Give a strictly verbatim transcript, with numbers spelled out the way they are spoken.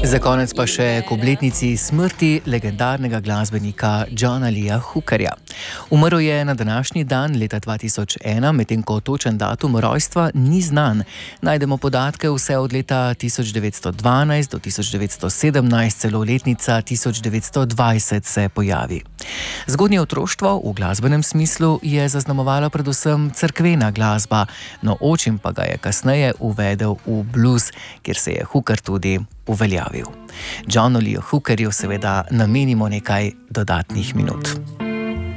Za konec pa še k obletnici smrti legendarnega glasbenika Johna Leea Hookerja. Umrl je na današnji dan leta dva tisoč ena, medtem ko točen datum rojstva ni znan. Najdemo podatke vse od leta tisoč devetsto dvanajst do tisoč devetsto sedemnajst, celo letnica tisoč devetsto dvajset se pojavi. Zgodnje otroštvo v glasbenem smislu je zaznamovala predvsem cerkvena glasba, no očim pa ga je kasneje uvedel v blues, kjer se je Hooker tudi uveljavil. Johnu Leeu Hookerju seveda namenimo nekaj dodatnih minut.